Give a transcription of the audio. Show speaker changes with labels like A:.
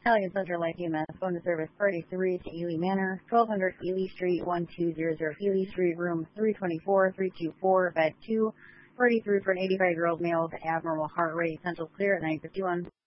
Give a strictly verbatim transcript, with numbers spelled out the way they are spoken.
A: Italian Central Life U M S, phone to service party three to Ely Manor, twelve hundred Ely Street, one two zero zero Ely Street, room three twenty-four, three two four, bed two, party through for an eighty-five-year-old male with abnormal heart rate, central clear at nine fifty-one.